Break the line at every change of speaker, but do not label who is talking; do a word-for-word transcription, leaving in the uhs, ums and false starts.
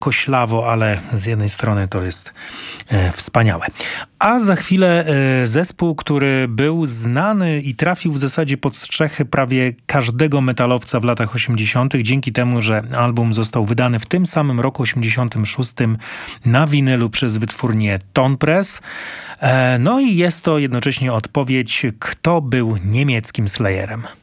koślawo, ale z jednej strony to jest e, wspaniałe. A za chwilę e, zespół, który był znany i trafił w zasadzie pod strzechy prawie każdego metalowca w latach osiemdziesiątych, dzięki temu, że album został wydany w tym samym roku osiemdziesiątym szóstym na winylu przez wytwórnię Ton Press. E, no i jest to jednocześnie odpowiedź, kto był niemieckim Slayerem.